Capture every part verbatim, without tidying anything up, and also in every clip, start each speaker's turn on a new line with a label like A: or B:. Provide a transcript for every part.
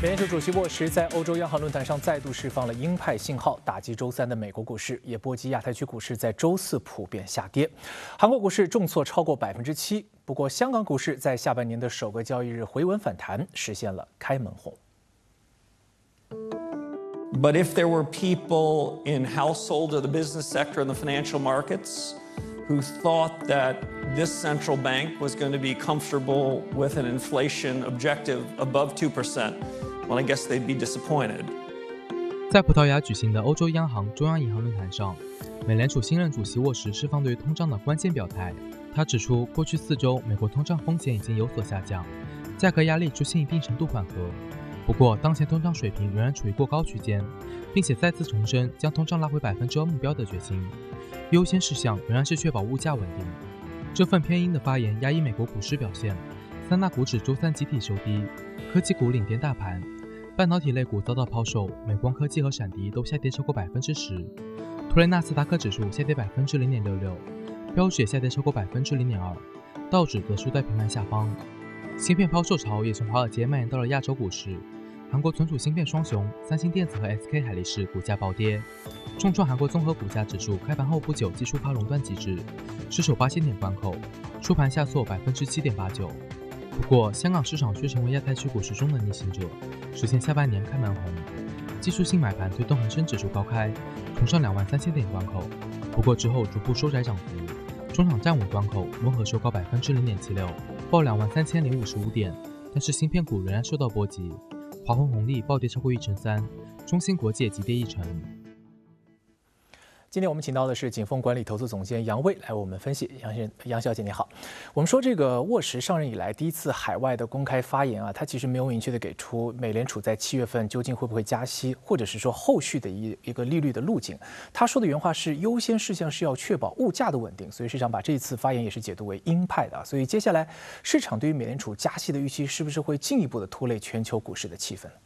A: 美联储主席沃什在欧洲央行论坛上再度释放了鹰派信号，打击周三的美国股市，也波及亚太区股市，在周四普遍下跌。韩国股市重挫超过百分之七，不过香港股市在下半年的首个交易日回稳反弹，实现了开门红。
B: But if there were people in household or the business sector and the financial markets who thought that this central bank was going to be comfortable with an inflation objective above two percent, well, I guess they'd be disappointed.
C: 在葡萄牙举行的欧洲央行中央银行论坛上，美联储新任主席沃什释放对通胀的关键表态。他指出，过去四周美国通胀风险已经有所下降，价格压力出现一定程度缓和。不过，当前通胀水平仍然处于过高区间，并且再次重申将通胀拉回百分之二目标的决心。优先事项仍然是确保物价稳定。这份偏鹰的发言压抑美国股市表现，三大股指周三集体收低，科技股领跌大盘，半导体类股遭到抛售，美光科技和闪迪都下跌超过百分之十，拖累纳斯达克指数下跌百分之零点六六，标指也下跌超过百分之零点二，道指则输在平盘下方。芯片抛售潮也从华尔街蔓延到了亚洲股市。韩国存储芯片双雄三星电子和 S K 海力士股价暴跌，重创韩国综合股价指数开盘后不久即触发垄断机制，失守八千点关口，收盘下挫百分之七点八九。不过，香港市场却成为亚太区股市中的逆行者，实现下半年开门红。技术性买盘推动恒生指数高开，冲上两万三千点关口，不过之后逐步收窄涨幅，中场站稳关口，温和收高百分之零点七六，报两万三千零五十五点。但是芯片股仍然受到波及。华虹红利暴跌超过一成三，中芯国际急跌一成。
A: 今天我们请到的是景丰管理投资总监杨卫来为我们分析。杨先杨小姐你好，我们说这个沃什上任以来第一次海外的公开发言啊，他其实没有明确的给出美联储在七月份究竟会不会加息，或者是说后续的一一个利率的路径。他说的原话是优先事项是要确保物价的稳定，所以市场把这一次发言也是解读为鹰派的啊。所以接下来市场对于美联储加息的预期是不是会进一步的拖累全球股市的气氛？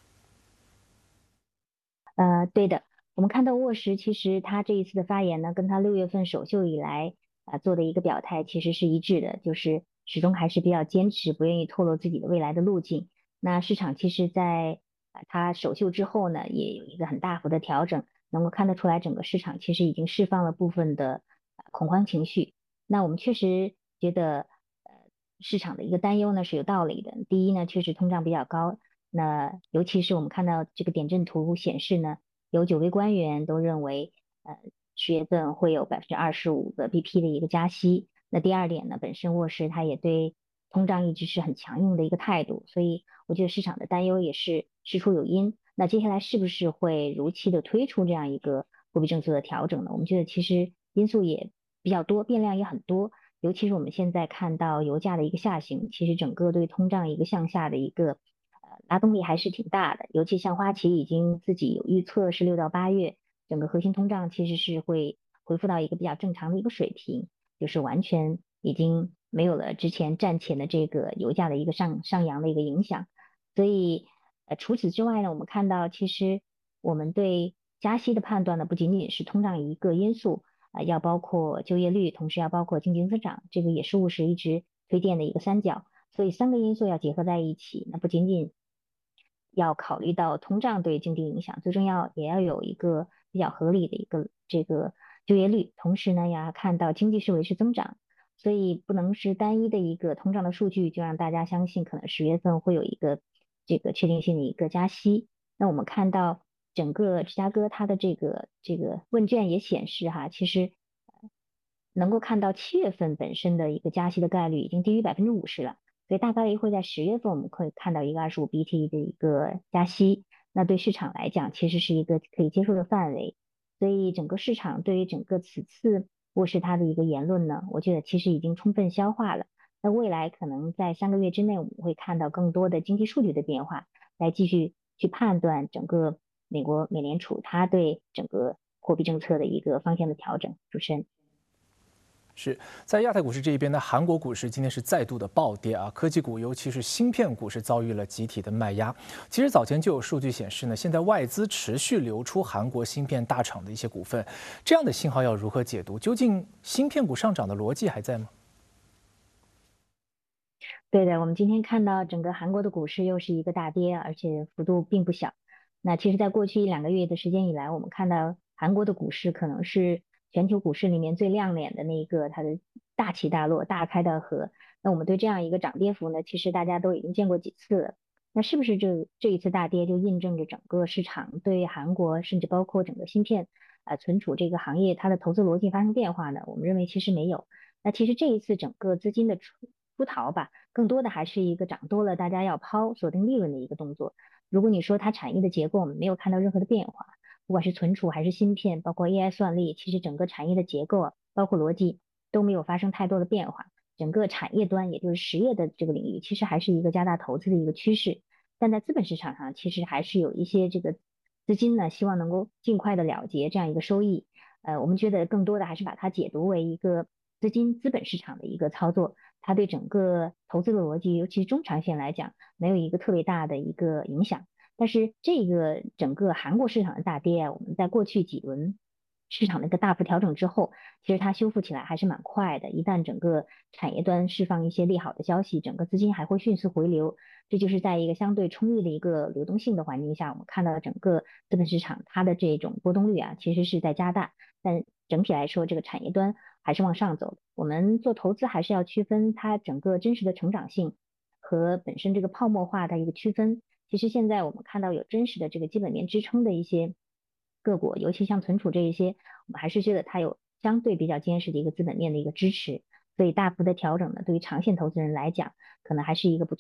D: 呃，对的。我们看到沃什其实他这一次的发言呢，跟他六月份首秀以来啊、呃、做的一个表态其实是一致的，就是始终还是比较坚持，不愿意透露自己的未来的路径。那市场其实在啊、呃、他首秀之后呢，也有一个很大幅的调整，能够看得出来整个市场其实已经释放了部分的、呃、恐慌情绪。那我们确实觉得呃市场的一个担忧呢是有道理的。第一呢，确实通胀比较高，那尤其是我们看到这个点阵图显示呢。有九位官员都认为，呃，十月份会有百分之二十五个 B P 的一个加息。那第二点呢，本身沃什他也对通胀一直是很强硬的一个态度，所以我觉得市场的担忧也是事出有因。那接下来是不是会如期的推出这样一个货币政策的调整呢？我们觉得其实因素也比较多，变量也很多。尤其是我们现在看到油价的一个下行，其实整个对通胀一个向下的一个。拉动力还是挺大的，尤其像花旗已经自己有预测是六到八月，整个核心通胀其实是会恢复到一个比较正常的一个水平，就是完全已经没有了之前战前的这个油价的一个上上扬的一个影响。所以呃除此之外呢，我们看到其实我们对加息的判断呢，不仅仅是通胀一个因素啊、呃，要包括就业率，同时要包括经济增长，这个也是务实一直推荐的一个三角。所以三个因素要结合在一起，那不仅仅要考虑到通胀对经济影响，最重要也要有一个比较合理的一个这个就业率，同时呢，也要看到经济是维持增长，所以不能是单一的一个通胀的数据就让大家相信可能十月份会有一个这个确定性的一个加息。那我们看到整个芝加哥它的这个这个问卷也显示哈，其实能够看到七月份本身的一个加息的概率已经低于百分之五十了。所以大概率会在十月份我们可以看到一个二十五 B T 的一个加息，那对市场来讲其实是一个可以接受的范围。所以整个市场对于整个此次沃什他的一个言论呢，我觉得其实已经充分消化了。那未来可能在三个月之内我们会看到更多的经济数据的变化，来继续去判断整个美国美联储它对整个货币政策的一个方向的调整。主持人。
A: 是在亚太股市这一边呢，韩国股市今天是再度的暴跌啊，科技股尤其是芯片股是遭遇了集体的卖压。其实早前就有数据显示呢，现在外资持续流出韩国芯片大厂的一些股份，这样的信号要如何解读？究竟芯片股上涨的逻辑还在吗？
D: 对的，我们今天看到整个韩国的股市又是一个大跌，而且幅度并不小。那其实，在过去一两个月的时间以来，我们看到韩国的股市可能是全球股市里面最亮眼的那一个，它的大起大落、大开大合。那我们对这样一个涨跌幅呢，其实大家都已经见过几次了。那是不是这这一次大跌就印证着整个市场对韩国，甚至包括整个芯片呃存储这个行业它的投资逻辑发生变化呢？我们认为其实没有。那其实这一次整个资金的出出逃吧，更多的还是一个涨多了大家要抛锁定利润的一个动作。如果你说它产业的结构，我们没有看到任何的变化，不管是存储还是芯片，包括 A I 算力，其实整个产业的结构啊，包括逻辑都没有发生太多的变化。整个产业端，也就是实业的这个领域，其实还是一个加大投资的一个趋势。但在资本市场上，其实还是有一些这个资金呢，希望能够尽快的了结这样一个收益。呃，我们觉得更多的还是把它解读为一个资金资本市场的一个操作，它对整个投资的逻辑，尤其是中长线来讲，没有一个特别大的一个影响。但是这个整个韩国市场的大跌啊，我们在过去几轮市场的一个大幅调整之后，其实它修复起来还是蛮快的。一旦整个产业端释放一些利好的消息，整个资金还会迅速回流。这就是在一个相对充裕的一个流动性的环境下，我们看到整个资本市场它的这种波动率啊，其实是在加大。但整体来说，这个产业端还是往上走的。我们做投资还是要区分它整个真实的成长性和本身这个泡沫化的一个区分。其实现在我们看到有真实的这个基本面支撑的一些个股，尤其像存储这一些，我们还是觉得它有相对比较坚实的一个资本面的一个支持，所以大幅的调整呢，对于长线投资人来讲，可能还是一个不错。